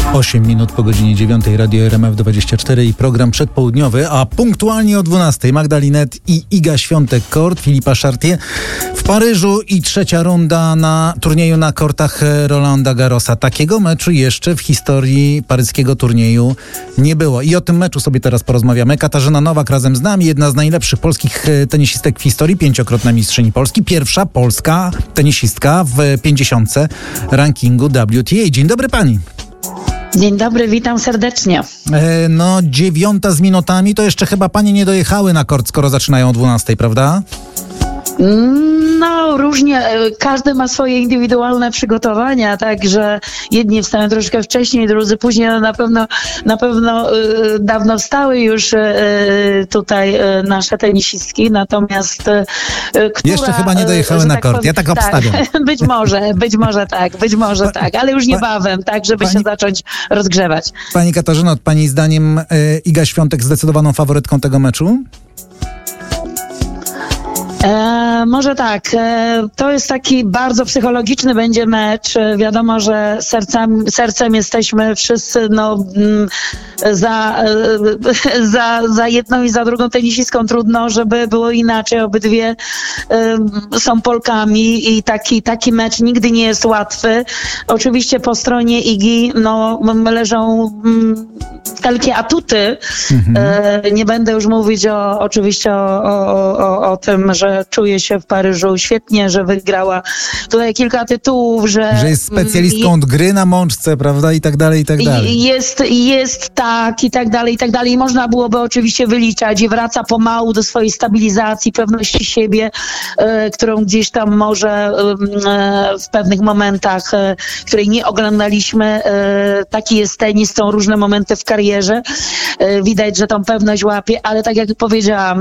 8 minut po godzinie 9, Radio RMF24 i program przedpołudniowy, a punktualnie o 12 Magda Linette i Iga Świątek-Kort, Philippa Chartier w Paryżu i trzecia runda na turnieju na kortach Rolanda Garrosa. Takiego meczu jeszcze w historii paryskiego turnieju nie było. I o tym meczu sobie teraz porozmawiamy. Katarzyna Nowak razem z nami, jedna z najlepszych polskich tenisistek w historii, 5-krotna mistrzyni Polski, pierwsza polska tenisistka w 50 rankingu WTA. Dzień dobry pani. Dzień dobry, witam serdecznie. 9 z minutami, to jeszcze chyba panie nie dojechały na kort, skoro zaczynają o 12, prawda? No różnie, każdy ma swoje indywidualne przygotowania, także jedni wstają troszkę wcześniej, drudzy później, na pewno dawno wstały już tutaj nasze tenisistki, natomiast jeszcze chyba nie dojechały na kort, ja tak obstawiam. Być może tak, ale już niebawem, tak, żeby się zacząć rozgrzewać. Pani Katarzyno, pani zdaniem Iga Świątek zdecydowaną faworytką tego meczu? Może tak. To jest taki bardzo psychologiczny będzie mecz. Wiadomo, że sercem jesteśmy wszyscy za jedną i za drugą tenisistką. Trudno, żeby było inaczej. Obydwie są Polkami i taki mecz nigdy nie jest łatwy. Oczywiście po stronie Igi leżą wielkie atuty. Nie będę już mówić oczywiście o tym, że czuje się w Paryżu świetnie, że wygrała tutaj kilka tytułów, że jest specjalistką od gry na mączce, prawda, i tak dalej, i tak dalej. Jest tak, i tak dalej, i tak dalej. Można byłoby oczywiście wyliczać i wraca pomału do swojej stabilizacji, pewności siebie, którą gdzieś tam może w pewnych momentach, której nie oglądaliśmy. Taki jest tenis, są różne momenty w karierze. Widać, że tą pewność łapie, ale tak jak powiedziałam,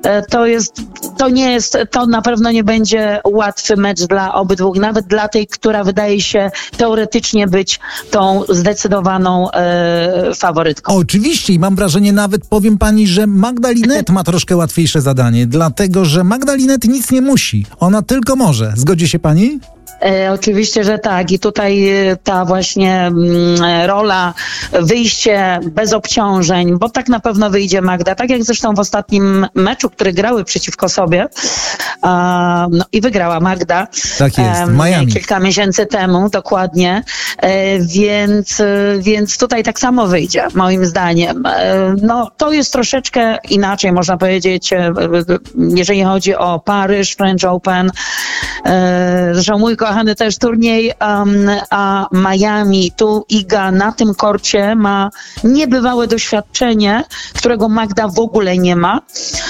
to na pewno nie będzie łatwy mecz dla obydwu, nawet dla tej, która wydaje się teoretycznie być tą zdecydowaną faworytką. Oczywiście i mam wrażenie, nawet powiem pani, że Magda Linette ma troszkę łatwiejsze zadanie, dlatego że Magda Linette nic nie musi, ona tylko może. Zgodzi się pani? Oczywiście, że tak. I tutaj ta właśnie rola, wyjście bez obciążeń, bo tak na pewno wyjdzie Magda, tak jak zresztą w ostatnim meczu, który grały przeciwko sobie i wygrała Magda. Tak jest, w Miami. Kilka miesięcy temu, dokładnie. Więc tutaj tak samo wyjdzie, moim zdaniem. To jest troszeczkę inaczej, można powiedzieć, jeżeli chodzi o Paryż, French Open. Zresztą mój kochany też turniej, a Miami, tu Iga na tym korcie ma niebywałe doświadczenie, którego Magda w ogóle nie ma.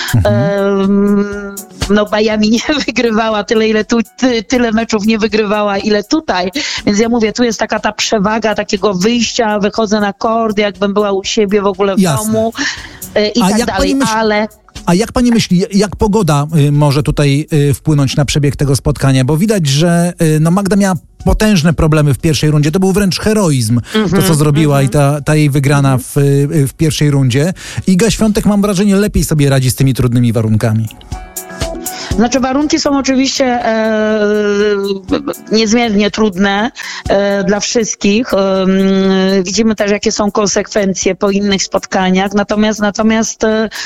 Miami nie wygrywała tyle, ile tu, tyle meczów nie wygrywała, ile tutaj. Więc ja mówię, tu jest taka ta przewaga takiego wyjścia, wychodzę na kort, jakbym była u siebie w ogóle w domu i tak dalej, A jak pani myśli, jak pogoda może tutaj wpłynąć na przebieg tego spotkania? Bo widać, że Magda miała potężne problemy w pierwszej rundzie. To był wręcz heroizm, to co zrobiła i ta jej wygrana w pierwszej rundzie. Iga Świątek, mam wrażenie, lepiej sobie radzi z tymi trudnymi warunkami. Znaczy warunki są oczywiście niezmiernie trudne dla wszystkich. Widzimy też, jakie są konsekwencje po innych spotkaniach. Natomiast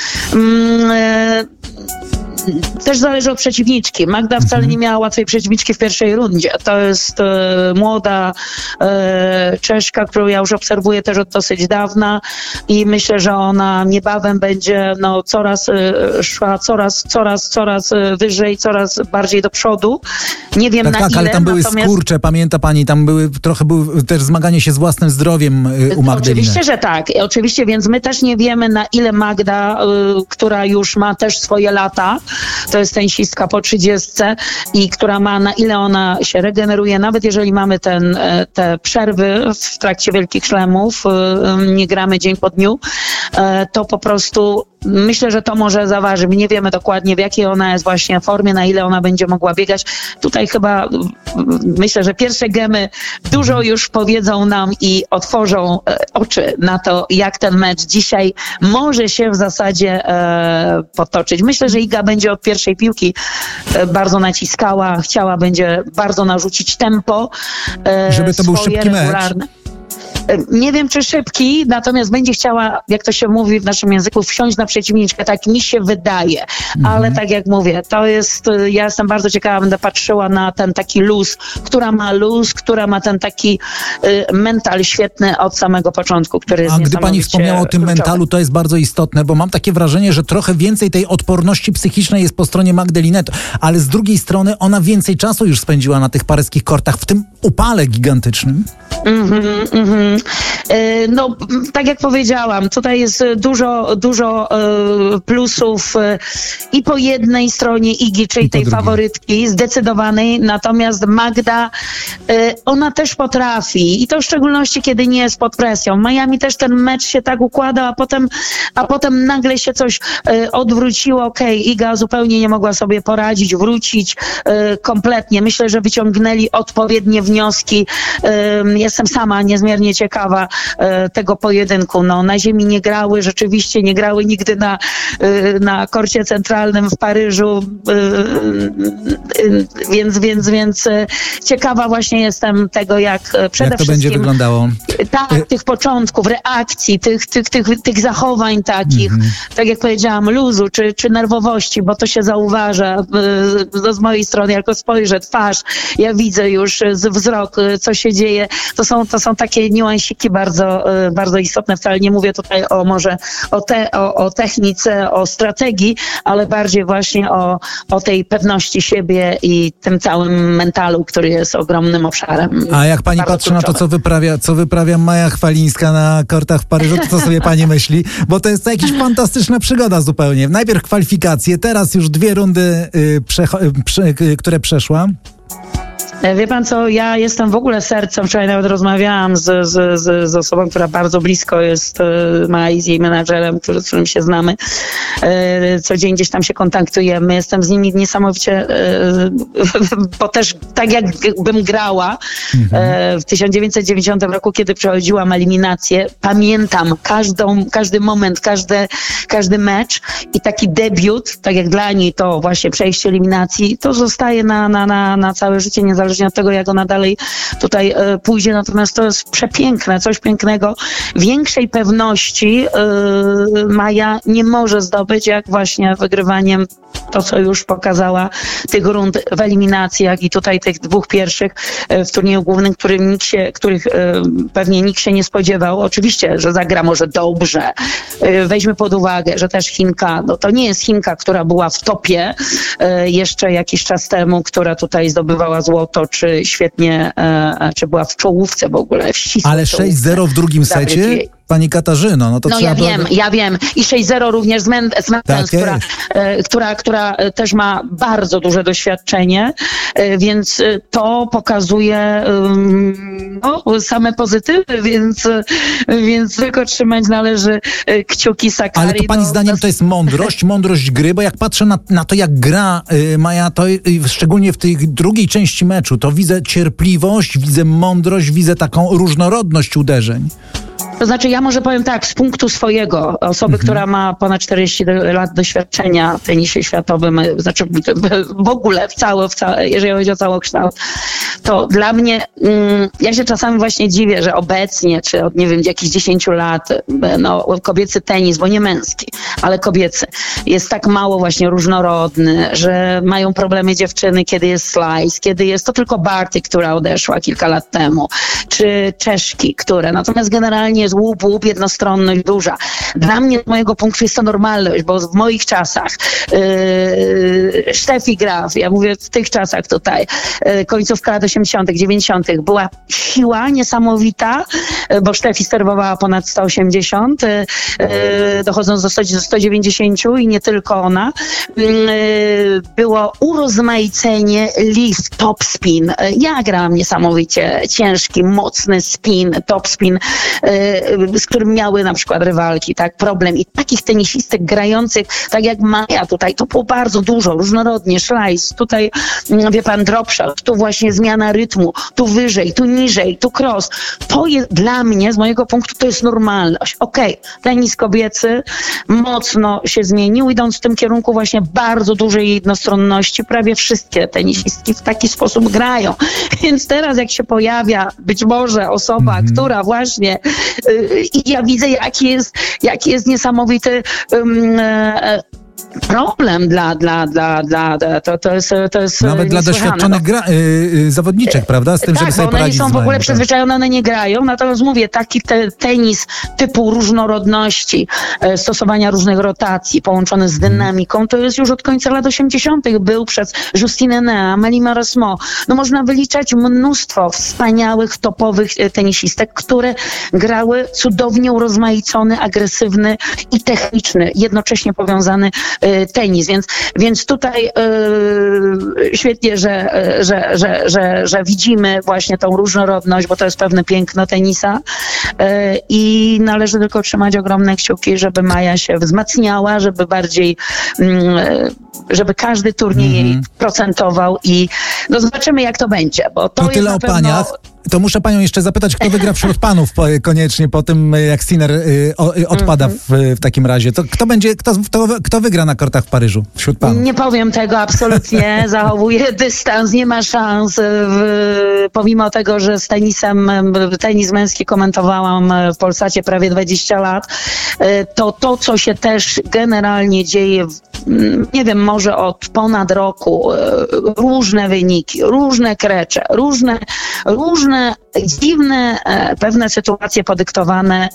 też zależy od przeciwniczki. Magda wcale nie miała łatwej przeciwniczki w pierwszej rundzie. To jest młoda Czeszka, którą ja już obserwuję też od dosyć dawna i myślę, że ona niebawem będzie szła coraz wyżej, coraz bardziej do przodu. Nie wiem na ile. Ale tam były skurcze, pamięta pani, tam trochę było też zmaganie się z własnym zdrowiem u Magdy. Oczywiście, że tak. Oczywiście, więc my też nie wiemy, na ile Magda, która już ma też swoje lata, to jest tenisistka po 30 i która na ile ona się regeneruje, nawet jeżeli mamy te przerwy w trakcie wielkich szlemów, nie gramy dzień po dniu, to po prostu myślę, że to może zaważy. My nie wiemy dokładnie, w jakiej ona jest właśnie formie, na ile ona będzie mogła biegać. Tutaj chyba myślę, że pierwsze gemy dużo już powiedzą nam i otworzą oczy na to, jak ten mecz dzisiaj może się w zasadzie potoczyć. Myślę, że Iga będzie od pierwszej piłki bardzo naciskała, będzie bardzo narzucić tempo. Żeby to był szybki mecz. Nie wiem, czy szybki, natomiast będzie chciała, jak to się mówi w naszym języku, wsiąść na przeciwniczkę, tak mi się wydaje. Ale tak jak mówię, to jest, ja jestem bardzo ciekawa, będę patrzyła na ten taki luz, która ma ten taki mental świetny od samego początku, który jest niesamowicie. A gdy pani wspomniała o tym mentalu, to jest bardzo istotne, bo mam takie wrażenie, że trochę więcej tej odporności psychicznej jest po stronie Magdy Linette, ale z drugiej strony ona więcej czasu już spędziła na tych paryskich kortach, w tym upale gigantycznym. No, tak jak powiedziałam, tutaj jest dużo plusów i po jednej stronie Igi, czyli tej faworytki zdecydowanej, natomiast Magda, ona też potrafi i to w szczególności, kiedy nie jest pod presją. W Miami też ten mecz się tak układa, a potem nagle się coś odwróciło. Iga zupełnie nie mogła sobie poradzić, wrócić kompletnie. Myślę, że wyciągnęli odpowiednie wnioski. Jestem sama niezmiernie ciekawa tego pojedynku. No, na ziemi nie grały, rzeczywiście nie grały nigdy na korcie centralnym w Paryżu, więc ciekawa właśnie jestem tego, jak przede wszystkim... to będzie wyglądało. Tak, tych początków, reakcji, tych zachowań takich, tak jak powiedziałam, luzu czy nerwowości, bo to się zauważa z mojej strony, jak spojrzę, twarz, ja widzę już wzrok, co się dzieje. To są takie niuansiki bardzo istotne. Wcale nie mówię tutaj o technice, o strategii, ale bardziej właśnie o tej pewności siebie i tym całym mentalu, który jest ogromnym obszarem. A jak pani patrzy na to, co wyprawia Maja Chwalińska na kortach w Paryżu, to co sobie pani myśli? Bo to jest jakaś fantastyczna przygoda zupełnie. Najpierw kwalifikacje, teraz już 2 rundy, które przeszła. Wie pan co, ja jestem w ogóle sercem, wczoraj nawet rozmawiałam z osobą, która bardzo blisko jest Mai, z jej menadżerem, z którym się znamy. Co dzień gdzieś tam się kontaktujemy. Jestem z nimi niesamowicie, bo też tak jakbym grała w 1990 roku, kiedy przechodziłam eliminację. Pamiętam każdy moment, każdy mecz i taki debiut, tak jak dla niej to właśnie przejście eliminacji, to zostaje na całe życie, niezależnie od tego, jak ona dalej tutaj pójdzie. Natomiast to jest przepiękne, coś pięknego. Większej pewności Maja nie może zdobyć, jak właśnie wygrywaniem to, co już pokazała tych rund w eliminacjach i tutaj tych 2 pierwszych w turnieju głównym, których pewnie nikt się nie spodziewał. Oczywiście, że zagra może dobrze. Weźmy pod uwagę, że też Chinka, no to nie jest Chinka, która była w topie jeszcze jakiś czas temu, która tutaj zdobywała złoto, czy świetnie, czy była w czołówce w ogóle. Ale 6-0 w drugim secie? Pani Katarzyno, no to no trzeba... Ja wiem. I 6-0 również z Mendes, która też ma bardzo duże doświadczenie, więc to pokazuje same pozytywy, więc tylko trzymać należy kciuki Sakkari. Ale to pani zdaniem to jest mądrość gry, bo jak patrzę na to, jak gra Maja, to szczególnie w tej drugiej części meczu, to widzę cierpliwość, widzę mądrość, widzę taką różnorodność uderzeń. To znaczy, ja może powiem tak, z punktu swojego, osoby, która ma ponad 40 lat doświadczenia w tenisie światowym, znaczy w ogóle, jeżeli chodzi o całokształt, to dla mnie, ja się czasami właśnie dziwię, że obecnie, czy od, nie wiem, jakichś 10 lat, kobiecy tenis, bo nie męski, ale kobiecy, jest tak mało właśnie różnorodny, że mają problemy dziewczyny, kiedy jest slice, kiedy jest to tylko Barty, która odeszła kilka lat temu, czy Czeszki, natomiast generalnie jest łup, jednostronność duża. Dla mnie, z mojego punktu, jest to normalność, bo w moich czasach Steffi Graf, ja mówię w tych czasach tutaj, końcówka lat 80., 90., była siła niesamowita, bo Steffi serwowała ponad 180, dochodząc do 190 i nie tylko ona. Było urozmaicenie lift, topspin. Ja grałam niesamowicie ciężki, mocny spin, topspin. z którym miały na przykład rywalki, tak, problem. I takich tenisistek grających, tak jak Maja tutaj, to było bardzo dużo, różnorodnie, szlajs, tutaj, wie pan, dropshot, tu właśnie zmiana rytmu, tu wyżej, tu niżej, tu cross. To jest dla mnie, z mojego punktu, to jest normalność. Okej, tenis kobiecy mocno się zmienił, idąc w tym kierunku właśnie bardzo dużej jednostronności. Prawie wszystkie tenisistki w taki sposób grają. Więc teraz jak się pojawia być może osoba, która właśnie i ja widzę, jaki jest niesamowity problem to jest nawet dla doświadczonych zawodniczek, prawda? Z tym, żeby sobie poradzić. One są w ogóle przyzwyczajone, one nie grają, natomiast mówię, taki tenis typu różnorodności, stosowania różnych rotacji, połączony z dynamiką, to jest już od końca lat 80. był przez Justine Nea, Amélie Mauresmo. No można wyliczać mnóstwo wspaniałych, topowych tenisistek, które grały cudownie urozmaicony, agresywny i techniczny, jednocześnie powiązany tenis, więc tutaj świetnie, że widzimy właśnie tą różnorodność, bo to jest pewne piękno tenisa i należy tylko trzymać ogromne kciuki, żeby Maja się wzmacniała, żeby bardziej, żeby każdy turniej jej procentował i no zobaczymy, jak to będzie, bo to tyle jest o paniach. To muszę panią jeszcze zapytać, kto wygra wśród panów koniecznie po tym, jak Sinner odpada w takim razie. To kto wygra na kortach w Paryżu wśród panów? Nie powiem tego absolutnie. Zachowuję dystans. Nie ma szans. Pomimo tego, że z tenis męski komentowałam w Polsacie prawie 20 lat, to co się też generalnie dzieje, nie wiem, może od ponad roku, różne wyniki, różne krecze, różne dziwne pewne sytuacje podyktowane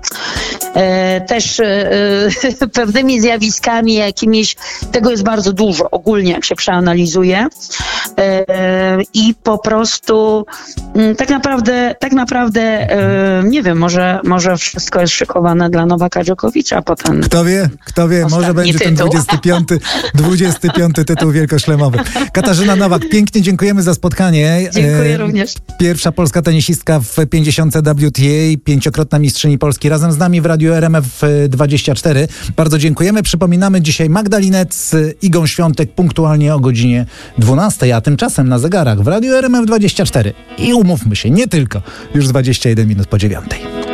też pewnymi zjawiskami jakimiś, tego jest bardzo dużo ogólnie, jak się przeanalizuje i po prostu tak naprawdę nie wiem, może wszystko jest szykowane dla Nowaka Dżokowicza potem. Kto wie, może będzie ten 25 tytuł wielkoszlemowy. Katarzyna Nowak, pięknie dziękujemy za spotkanie. Dziękuję również. Pierwsza polska tenisistka w 50 WTA, 5-krotna mistrzyni Polski razem z nami w Radiu RMF 24. Bardzo dziękujemy. Przypominamy dzisiaj Magda Linette z Igą Świątek punktualnie o godzinie 12, a tymczasem na zegarach w Radiu RMF 24. I umówmy się, nie tylko, już 21 minut po 9.